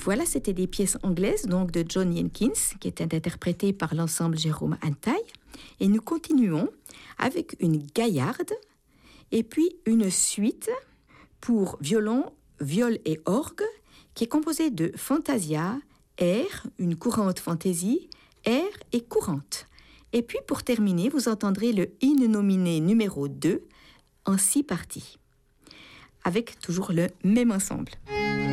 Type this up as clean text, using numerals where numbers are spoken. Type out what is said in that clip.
Voilà, c'était des pièces anglaises, donc de John Jenkins, qui étaient interprétées par l'ensemble Jérôme Antaille. Et nous continuons avec une gaillarde et puis une suite pour violon, viol et orgue, qui est composée de fantasia, air, une courante fantaisie, air et courante. Et puis pour terminer, vous entendrez le in nominé numéro 2 en 6 parties, avec toujours le même ensemble.